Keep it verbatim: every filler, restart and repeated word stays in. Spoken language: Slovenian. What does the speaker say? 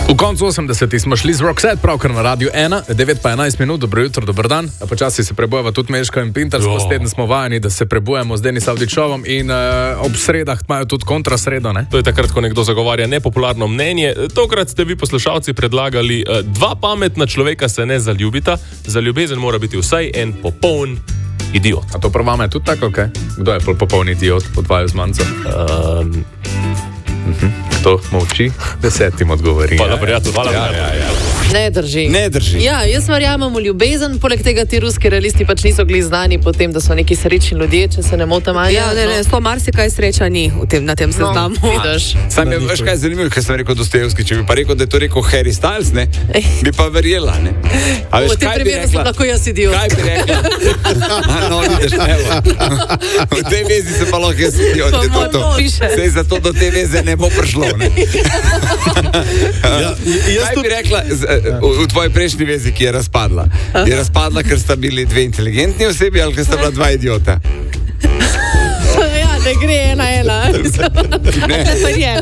V koncu osemdesetih smo šli z Roxette, pravkar na Radiu ena, devet pa enajst minut, dobro jutro, dober dan. Počasi se prebujeva tudi Meško in Pintar, oh. Teden smo vajeni, da se prebujemo z Denis Avdićovom in uh, ob sredah imajo tudi kontrasredo, ne? To je takrat, ko nekdo zagovarja nepopularno mnenje. Tokrat ste vi poslušalci predlagali, uh, dva pametna človeka se ne zaljubita, za ljubezen mora biti vsaj en popoln idiot. A to prva je tudi tako, kaj? Okay? Kdo je popoln idiot pod vaju z manco? Um, uh-huh. Kdo molči? Desetim odgovori. Hvala, prijatelj, hvala. Ja, ja, ja. Ne drži. Ne drži. Ja, jaz verjamem v ljubezen, poleg tega ti ruski realisti pač niso bili znani po tem, da so neki srečni ljudje, če se ne motim. Ja, ne, ne, sto marsikaj sreča ni v tem, na tem seznamu. No, vidiš. Sam je, veš kaj je zanimivo, ker sem rekel Dostojevski, če bi pa rekel, da je to rekel Harry Styles, ne, bi pa verjela, ne. A veš, v tem kaj bi primeru sem rekla? lahko jaz idiot. Kaj bi rekla? A, no, vidiš, evo. V tej vezi se pa lahko jaz idiot. Pa je to moj to. piše. Sej zato do te veze ne bo prišlo, ne. Ja, Kaj bi rekla z, v, v tvoji prejšnji vezi, ki je razpadla? Je razpadla, ker sta bili dve inteligentni osebi ali ker sta bila dva idiota? Ja, ne gre ena ena. Ne.